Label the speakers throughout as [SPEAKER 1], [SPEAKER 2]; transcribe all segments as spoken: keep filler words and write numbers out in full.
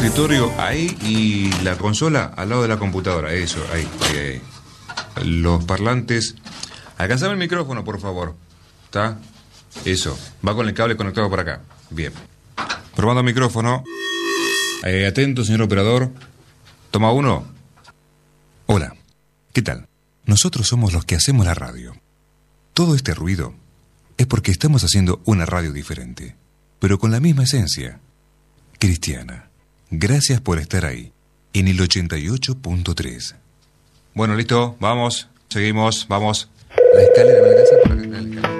[SPEAKER 1] escritorio ahí y la consola al lado de la computadora. Eso, ahí, ahí, ahí. Los parlantes. Alcanzame el micrófono, por favor. ¿Está? Eso. Va con el cable conectado por acá. Bien. Probando micrófono. Eh, atento, señor operador. Toma uno. Hola. ¿Qué tal? Nosotros somos los que hacemos la radio. Todo este ruido es porque estamos haciendo una radio diferente, pero con la misma esencia. Cristiana. Gracias por estar ahí, en el ochenta y ocho punto tres. Bueno, listo, vamos, seguimos, vamos. La escalera, ¿me alcanza para acá? La escalera.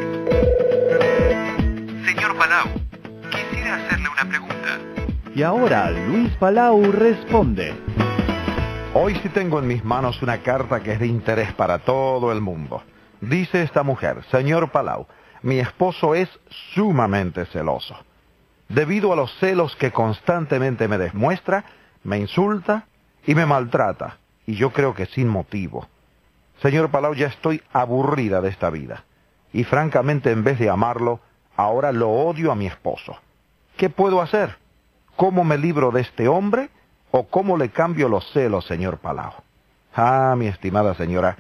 [SPEAKER 2] Señor Palau, quisiera hacerle una pregunta.
[SPEAKER 3] Y ahora Luis Palau responde.
[SPEAKER 4] Hoy sí tengo en mis manos una carta que es de interés para todo el mundo. Dice esta mujer: señor Palau, mi esposo es sumamente celoso. Debido a los celos que constantemente me demuestra, me insulta y me maltrata, y yo creo que sin motivo. Señor Palau, ya estoy aburrida de esta vida, y francamente en vez de amarlo, ahora lo odio a mi esposo. ¿Qué puedo hacer? ¿Cómo me libro de este hombre o cómo le cambio los celos, señor Palau? Ah, mi estimada señora,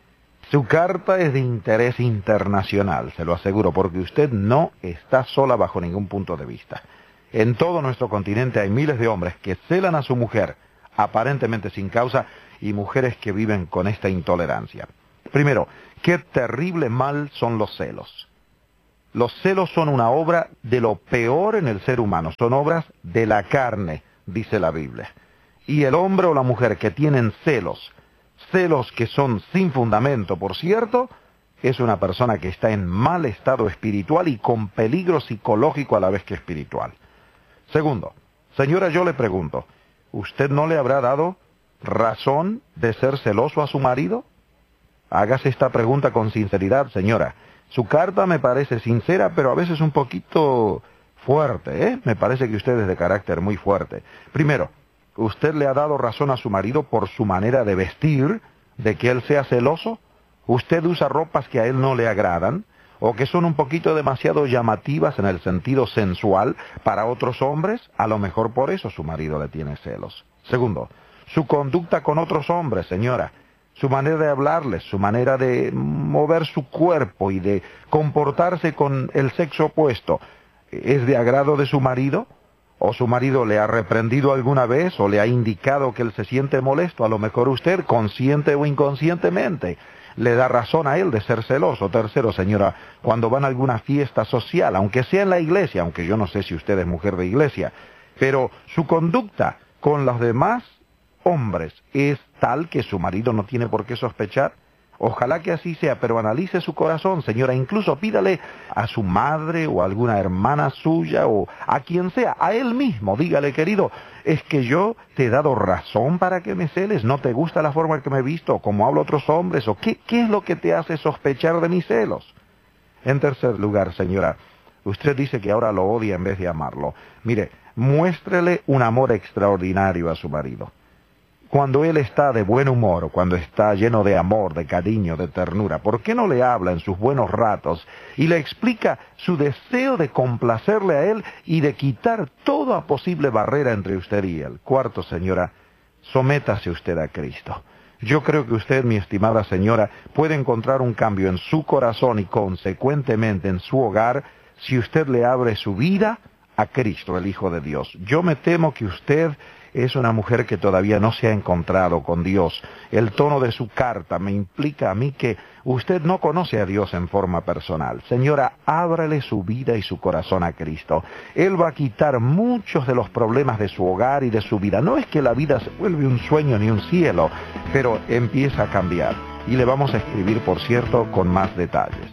[SPEAKER 4] su carta es de interés internacional, se lo aseguro, porque usted no está sola bajo ningún punto de vista. En todo nuestro continente hay miles de hombres que celan a su mujer, aparentemente sin causa, y mujeres que viven con esta intolerancia. Primero, qué terrible mal son los celos. Los celos son una obra de lo peor en el ser humano, son obras de la carne, dice la Biblia. Y el hombre o la mujer que tienen celos, celos que son sin fundamento, por cierto, es una persona que está en mal estado espiritual y con peligro psicológico a la vez que espiritual. Segundo, señora, yo le pregunto, ¿usted no le habrá dado razón de ser celoso a su marido? Hágase esta pregunta con sinceridad, señora. Su carta me parece sincera, pero a veces un poquito fuerte, ¿eh? Me parece que usted es de carácter muy fuerte. Primero, ¿usted le ha dado razón a su marido por su manera de vestir, de que él sea celoso? ¿Usted usa ropas que a él no le agradan, o que son un poquito demasiado llamativas en el sentido sensual para otros hombres? A lo mejor por eso su marido le tiene celos. Segundo, su conducta con otros hombres, señora, su manera de hablarles, su manera de mover su cuerpo y de comportarse con el sexo opuesto, ¿es de agrado de su marido? ¿O su marido le ha reprendido alguna vez o le ha indicado que él se siente molesto? A lo mejor usted, consciente o inconscientemente, le da razón a él de ser celoso. Tercero, señora, cuando van a alguna fiesta social, aunque sea en la iglesia, aunque yo no sé si usted es mujer de iglesia, pero su conducta con los demás hombres es tal que su marido no tiene por qué sospechar. Ojalá que así sea, pero analice su corazón, señora, incluso pídale a su madre o a alguna hermana suya o a quien sea, a él mismo, dígale: querido, es que yo te he dado razón para que me celes, no te gusta la forma en que me he visto, o como hablo otros hombres, o qué, qué es lo que te hace sospechar de mis celos. En tercer lugar, señora, usted dice que ahora lo odia en vez de amarlo. Mire, muéstrele un amor extraordinario a su marido. Cuando él está de buen humor, cuando está lleno de amor, de cariño, de ternura, ¿por qué no le habla en sus buenos ratos y le explica su deseo de complacerle a él y de quitar toda posible barrera entre usted y él? Cuarto, señora, sométase usted a Cristo. Yo creo que usted, mi estimada señora, puede encontrar un cambio en su corazón y consecuentemente en su hogar si usted le abre su vida a Cristo, el Hijo de Dios. Yo me temo que usted es una mujer que todavía no se ha encontrado con Dios. El tono de su carta me implica a mí que usted no conoce a Dios en forma personal. Señora, ábrale su vida y su corazón a Cristo. Él va a quitar muchos de los problemas de su hogar y de su vida. No es que la vida se vuelve un sueño ni un cielo, pero empieza a cambiar. Y le vamos a escribir, por cierto, con más detalles.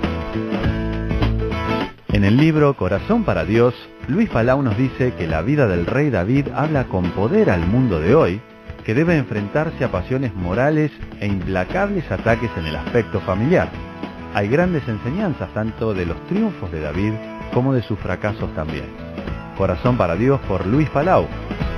[SPEAKER 3] En el libro Corazón para Dios, Luis Palau nos dice que la vida del rey David habla con poder al mundo de hoy, que debe enfrentarse a pasiones morales e implacables ataques en el aspecto familiar. Hay grandes enseñanzas tanto de los triunfos de David como de sus fracasos también. Corazón para Dios por Luis Palau.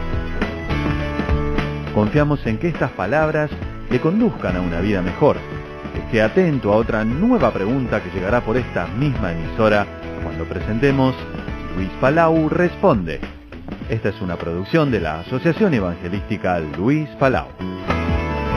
[SPEAKER 3] Confiamos en que estas palabras le conduzcan a una vida mejor. Esté atento a otra nueva pregunta que llegará por esta misma emisora cuando presentemos Luis Palau Responde. Esta es una producción de la Asociación Evangelística Luis Palau.